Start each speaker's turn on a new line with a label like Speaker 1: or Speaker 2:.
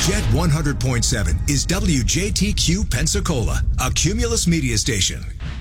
Speaker 1: Jet 100.7 is WJTQ Pensacola, a Cumulus media station.